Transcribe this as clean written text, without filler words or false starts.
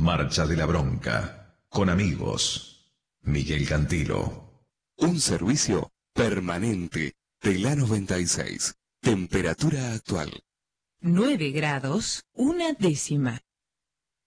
Marcha de la Bronca. Con amigos. Miguel Cantilo. Un servicio permanente de la 96. Temperatura actual. 9 grados, 1 décima.